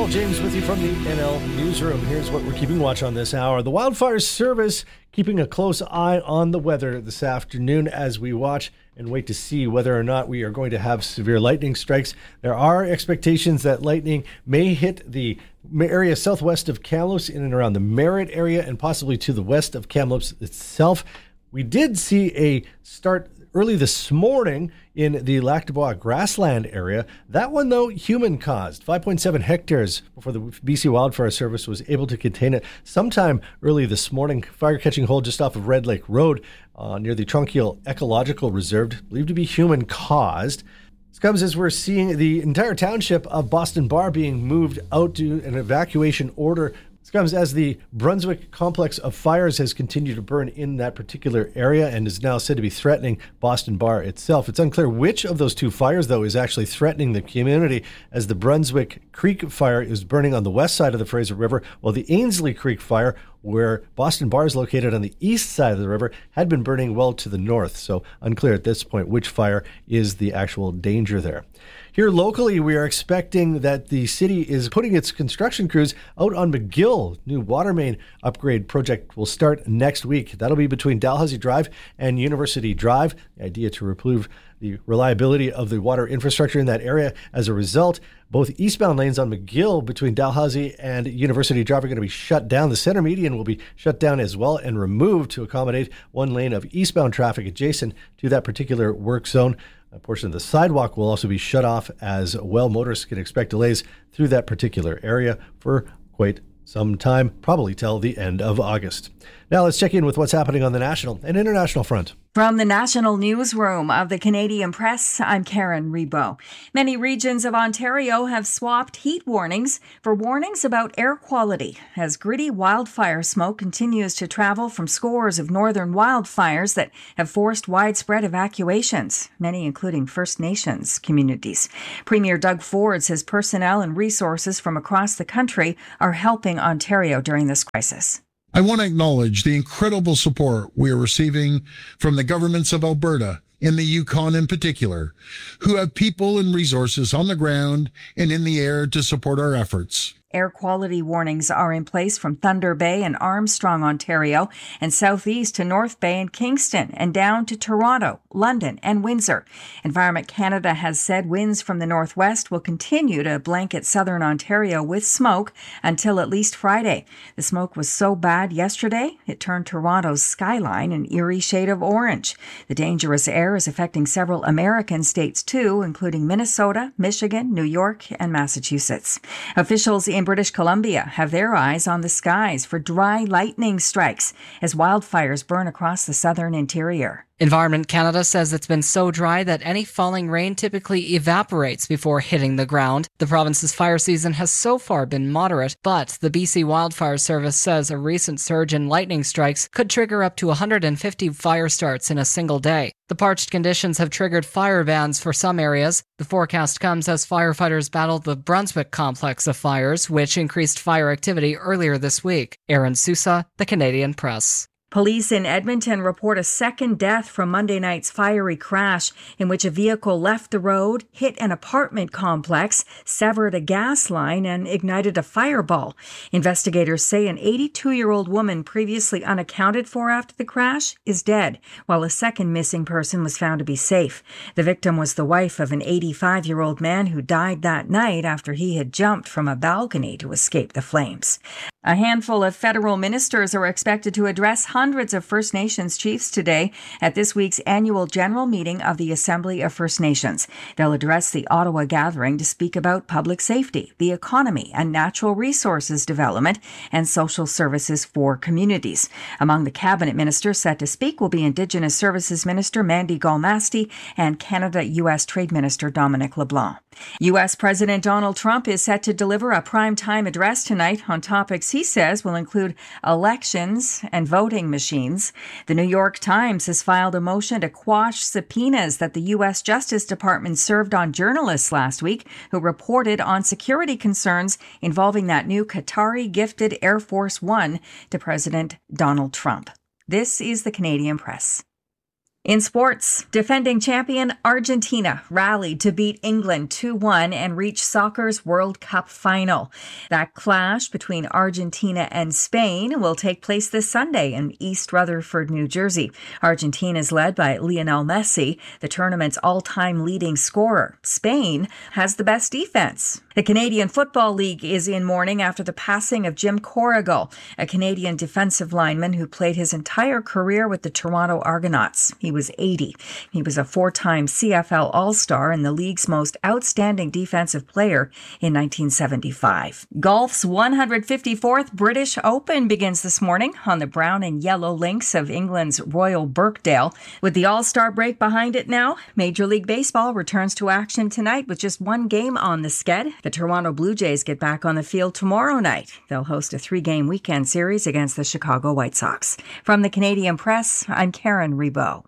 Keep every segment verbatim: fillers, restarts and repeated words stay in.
Noel James with you from the N L Newsroom. Here's what we're keeping watch on this hour. The Wildfire Service keeping a close eye on the weather this afternoon as we watch and wait to see whether or not we are going to have severe lightning strikes. There are expectations that lightning may hit the area southwest of Kamloops, in and around the Merritt area, and possibly to the west of Kamloops itself. We did see a start early this morning in the Lac du Bois grassland area. That one, though, human-caused. five point seven hectares before the B C Wildfire Service was able to contain it. Sometime early this morning, fire-catching hole just off of Red Lake Road uh, near the Tronquil Ecological Reserve, believed to be human-caused. This comes as we're seeing the entire township of Boston Bar being moved out to an evacuation order. This comes as the Brunswick complex of fires has continued to burn in that particular area and is now said to be threatening Boston Bar itself. It's unclear which of those two fires, though, is actually threatening the community, as the Brunswick Creek fire is burning on the west side of the Fraser River, while the Ainsley Creek fire, where Boston Bar is located on the east side of the river, had been burning well to the north. So unclear at this point which fire is the actual danger there. Here locally, we are expecting that the city is putting its construction crews out on McGill. New water main upgrade project will start next week. That'll be between Dalhousie Drive and University Drive. The idea to improve the reliability of the water infrastructure in that area. As a result, both eastbound lanes on McGill between Dalhousie and University Drive are going to be shut down. The center median will be shut down as well and removed to accommodate one lane of eastbound traffic adjacent to that particular work zone. A portion of the sidewalk will also be shut off as well. Motorists can expect delays through that particular area for quite some time, probably till the end of August. Now let's check in with what's happening on the national and international front. From the National Newsroom of the Canadian Press, I'm Karen Rebo. Many regions of Ontario have swapped heat warnings for warnings about air quality as gritty wildfire smoke continues to travel from scores of northern wildfires that have forced widespread evacuations, many including First Nations communities. Premier Doug Ford says personnel and resources from across the country are helping Ontario during this crisis. I want to acknowledge the incredible support we are receiving from the governments of Alberta, in the Yukon in particular, who have people and resources on the ground and in the air to support our efforts. Air quality warnings are in place from Thunder Bay and Armstrong, Ontario, and southeast to North Bay and Kingston, and down to Toronto, London, and Windsor. Environment Canada has said winds from the northwest will continue to blanket southern Ontario with smoke until at least Friday. The smoke was so bad yesterday, it turned Toronto's skyline an eerie shade of orange. The dangerous air is affecting several American states too, including Minnesota, Michigan, New York, and Massachusetts. Officials in British Columbia have their eyes on the skies for dry lightning strikes as wildfires burn across the southern interior. Environment Canada says it's been so dry that any falling rain typically evaporates before hitting the ground. The province's fire season has so far been moderate, but the B C Wildfire Service says a recent surge in lightning strikes could trigger up to one hundred fifty fire starts in a single day. The parched conditions have triggered fire bans for some areas. The forecast comes as firefighters battle the Brunswick complex of fires, which increased fire activity earlier this week. Aaron Sousa, The Canadian Press. Police in Edmonton report a second death from Monday night's fiery crash in which a vehicle left the road, hit an apartment complex, severed a gas line, and ignited a fireball. Investigators say an eighty-two-year-old woman previously unaccounted for after the crash is dead, while a second missing person was found to be safe. The victim was the wife of an eighty-five-year-old man who died that night after he had jumped from a balcony to escape the flames. A handful of federal ministers are expected to address hundreds of First Nations chiefs today at this week's annual general meeting of the Assembly of First Nations. They'll address the Ottawa gathering to speak about public safety, the economy, and natural resources development and social services for communities. Among the cabinet ministers set to speak will be Indigenous Services Minister Mandy Galmasti and Canada-U S Trade Minister Dominic LeBlanc. U S President Donald Trump is set to deliver a primetime address tonight on topics he says will include elections and voting machines. The New York Times has filed a motion to quash subpoenas that the U S Justice Department served on journalists last week who reported on security concerns involving that new Qatari-gifted Air Force One to President Donald Trump. This is the Canadian Press. In sports, defending champion Argentina rallied to beat England two one and reach soccer's World Cup final. That clash between Argentina and Spain will take place this Sunday in East Rutherford, New Jersey. Argentina is led by Lionel Messi, the tournament's all-time leading scorer. Spain has the best defense. The Canadian Football League is in mourning after the passing of Jim Corrigal, a Canadian defensive lineman who played his entire career with the Toronto Argonauts. He was eighty. He was a four-time C F L All-Star and the league's most outstanding defensive player in nineteen seventy-five. Golf's one hundred fifty-fourth British Open begins this morning on the brown and yellow links of England's Royal Birkdale. With the All-Star break behind it now, Major League Baseball returns to action tonight with just one game on the sked. The Toronto Blue Jays get back on the field tomorrow night. They'll host a three-game weekend series against the Chicago White Sox. From the Canadian Press, I'm Karen Rebow.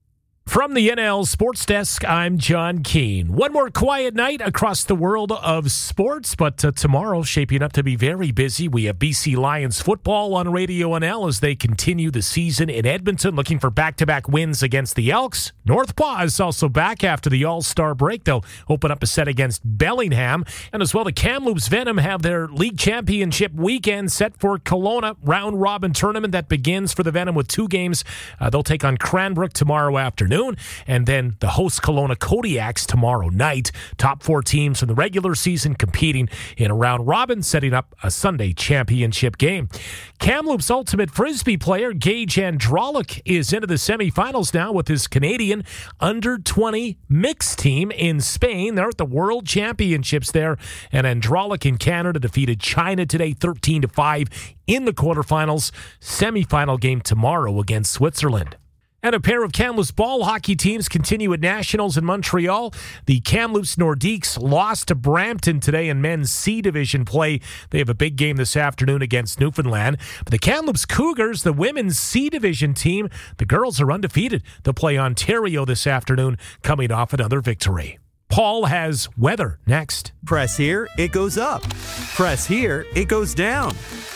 From the N L Sports Desk, I'm John Keane. One more quiet night across the world of sports, but uh, tomorrow shaping up to be very busy. We have B C Lions football on Radio N L as they continue the season in Edmonton, looking for back-to-back wins against the Elks. North Paw is also back after the All-Star break. They'll open up a set against Bellingham. And as well, the Kamloops Venom have their league championship weekend set for Kelowna round-robin tournament that begins for the Venom with two games. Uh, they'll take on Cranbrook tomorrow afternoon. And then the host Kelowna Kodiaks tomorrow night. Top four teams from the regular season competing in a round robin, setting up a Sunday championship game. Kamloops Ultimate Frisbee player Gage Andralik is into the semifinals now with his Canadian under twenty mixed team in Spain. They're at the World Championships there, and Andralik in Canada defeated China today thirteen to five in the quarterfinals. Semifinal game tomorrow against Switzerland. And a pair of Kamloops ball hockey teams continue at Nationals in Montreal. The Kamloops Nordiques lost to Brampton today in men's C Division play. They have a big game this afternoon against Newfoundland. But the Kamloops Cougars, the women's C Division team, the girls are undefeated. They'll play Ontario this afternoon, coming off another victory. Paul has weather next. Press here, it goes up. Press here, it goes down.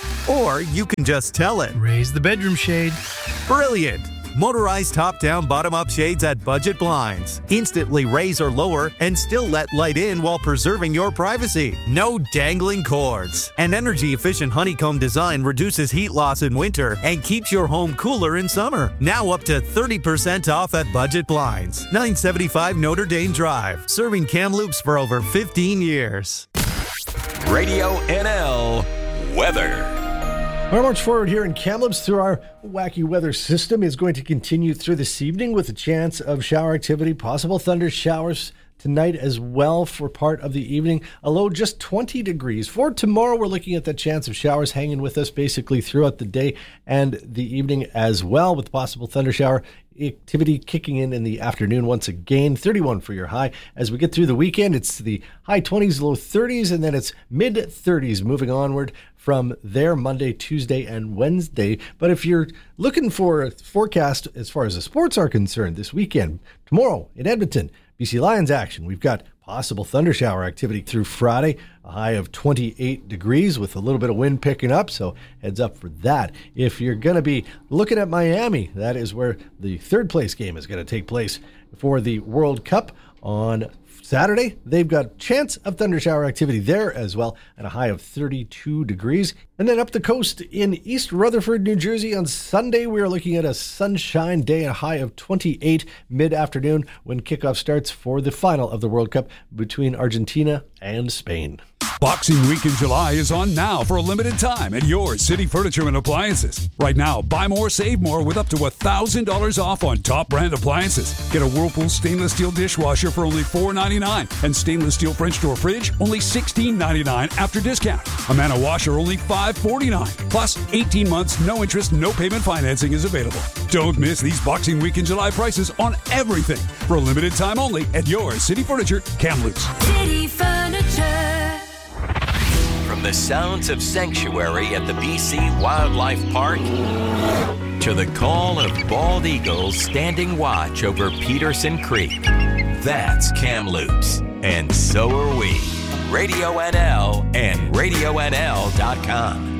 Or you can just tell it. Raise the bedroom shade. Brilliant. Motorized top-down, bottom-up shades at Budget Blinds. Instantly raise or lower and still let light in while preserving your privacy. No dangling cords. An energy-efficient honeycomb design reduces heat loss in winter and keeps your home cooler in summer. Now up to thirty percent off at Budget Blinds. nine seventy-five Notre Dame Drive. Serving Kamloops for over fifteen years. Radio N L Weather. Our march forward here in Kamloops through our wacky weather system is going to continue through this evening with a chance of shower activity, possible thunder showers tonight as well for part of the evening. A low just twenty degrees. For tomorrow, we're looking at that chance of showers hanging with us basically throughout the day and the evening as well, with possible thunder shower activity kicking in in the afternoon once again. thirty-one for your high. As we get through the weekend, it's the high twenties, low thirties, and then it's mid thirties moving onward from there Monday, Tuesday, and Wednesday. But if you're looking for a forecast as far as the sports are concerned this weekend, tomorrow in Edmonton, B C Lions action. We've got possible thunder shower activity through Friday, a high of twenty-eight degrees with a little bit of wind picking up, so heads up for that. If you're going to be looking at Miami, that is where the third place game is going to take place for the World Cup on Saturday. They've got chance of thunder shower activity there as well at a high of thirty-two degrees. And then up the coast in East Rutherford, New Jersey on Sunday, we are looking at a sunshine day, a high of twenty-eight mid-afternoon when kickoff starts for the final of the World Cup between Argentina and Spain. Boxing Week in July is on now for a limited time at your City Furniture and Appliances. Right now, buy more, save more with up to one thousand dollars off on top brand appliances. Get a Whirlpool stainless steel dishwasher for only four ninety-nine and stainless steel French door fridge only sixteen ninety-nine after discount. A Mana washer only five forty-nine. Plus, eighteen months, no interest, no payment financing is available. Don't miss these Boxing Week in July prices on everything for a limited time only at your City Furniture, Kamloops. City Furniture. From the sounds of sanctuary at the B C Wildlife Park to the call of bald eagles standing watch over Peterson Creek, that's Kamloops, and so are we. Radio N L and radio N L dot com.